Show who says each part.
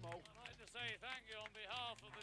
Speaker 1: Mo.
Speaker 2: I'd like to say thank you on behalf of the